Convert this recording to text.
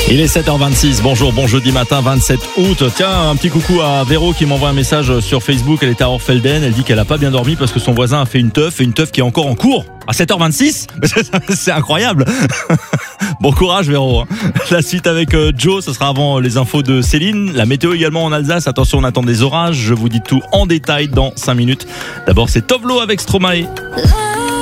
Il est 7h26, bonjour, bon jeudi matin 27 août. Tiens, un petit coucou à Véro qui m'envoie un message sur Facebook, elle était à Orfelden, elle dit qu'elle a pas bien dormi parce que son voisin a fait une teuf qui est encore en cours à 7h26. C'est incroyable. Bon courage Véro. La suite avec Joe, ce sera avant les infos de Céline. La météo également en Alsace, attention on attend des orages, je vous dis tout en détail dans 5 minutes. D'abord c'est Tovlo avec Stromae.